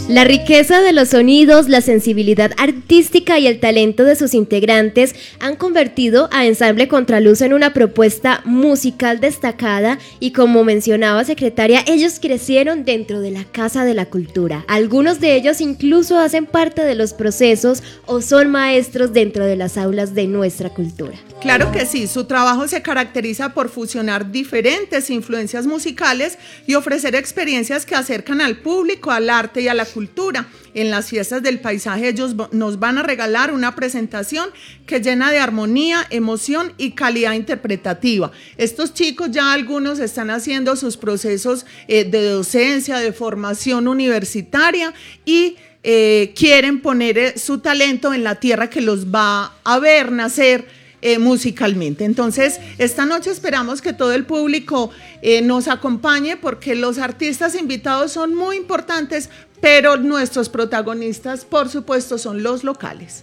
La riqueza de los sonidos, la sensibilidad artística y el talento de sus integrantes han convertido a Ensamble Contraluz en una propuesta musical destacada y, como mencionaba secretaria, ellos crecieron dentro de la Casa de la Cultura. Algunos de ellos incluso hacen parte de los procesos o son maestros dentro de las aulas de nuestra cultura. Claro que sí, su trabajo se caracteriza por fusionar diferentes influencias musicales y ofrecer experiencias que acercan al público, al arte y a la cultura. En las fiestas del paisaje ellos nos van a regalar una presentación que llena de armonía, emoción y calidad interpretativa. Estos chicos ya algunos están haciendo sus procesos de docencia, de formación universitaria y quieren poner su talento en la tierra que los va a ver nacer musicalmente. Entonces, esta noche esperamos que todo el público nos acompañe porque los artistas invitados son muy importantes, pero nuestros protagonistas, por supuesto, son los locales.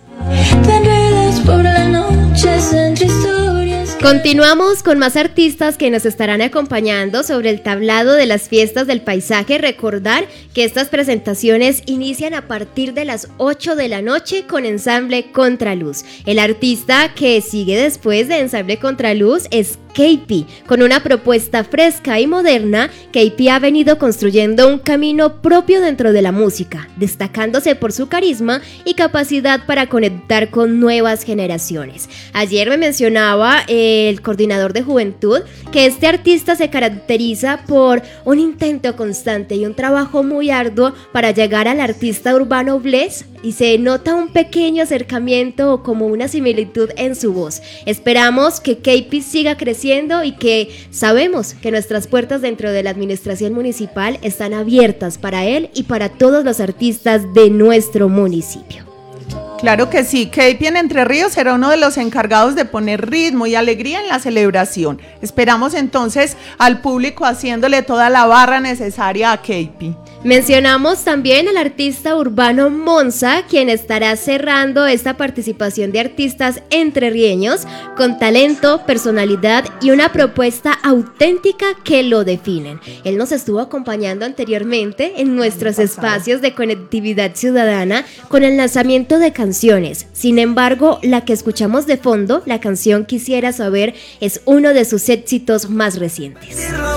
Continuamos con más artistas que nos estarán acompañando sobre el tablado de las fiestas del paisaje. Recordar que estas presentaciones inician a partir de las 8 de la noche con Ensamble Contraluz. El artista que sigue después de Ensamble Contraluz es KP. Con una propuesta fresca y moderna, KP ha venido construyendo un camino propio dentro de la música, destacándose por su carisma y capacidad para conectar con nuevas generaciones. Ayer me mencionaba el coordinador de juventud que este artista se caracteriza por un intento constante y un trabajo muy arduo para llegar al artista urbano bless, y se nota un pequeño acercamiento o como una similitud en su voz. Esperamos que KP siga creciendo y que sabemos que nuestras puertas dentro de la administración municipal están abiertas para él y para todos los artistas de nuestro municipio. Claro que sí, KP en Entre Ríos será uno de los encargados de poner ritmo y alegría en la celebración. Esperamos entonces al público haciéndole toda la barra necesaria a KP. Mencionamos también al artista urbano Monza, quien estará cerrando esta participación de artistas entrerrieños con talento, personalidad y una propuesta auténtica que lo definen. Él nos estuvo acompañando anteriormente en nuestros espacios de conectividad ciudadana con el lanzamiento de canciones. Sin embargo, la que escuchamos de fondo, la canción Quisiera Saber, es uno de sus éxitos más recientes.